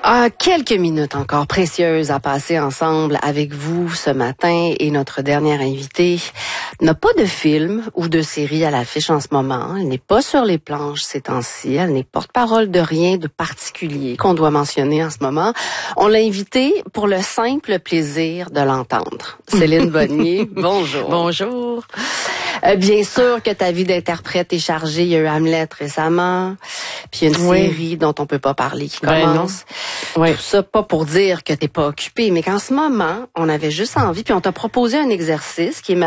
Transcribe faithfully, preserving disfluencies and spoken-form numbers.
Ah, quelques minutes encore précieuses à passer ensemble avec vous ce matin et notre dernière invitée n'a pas de film ou de série à l'affiche en ce moment. Elle n'est pas sur les planches ces temps-ci. Elle n'est porte-parole de rien de particulier qu'on doit mentionner en ce moment. On l'a invitée pour le simple plaisir de l'entendre. Céline Bonnier, bonjour. Bonjour. Euh, bien sûr que ta vie d'interprète est chargée. Il y a eu Hamlet récemment, puis il y a une Oui. série dont on peut pas parler qui Ben commence. non. Oui. Tout ça pas pour dire que t'es pas occupée, mais qu'en ce moment, on avait juste envie, puis on t'a proposé un exercice qui est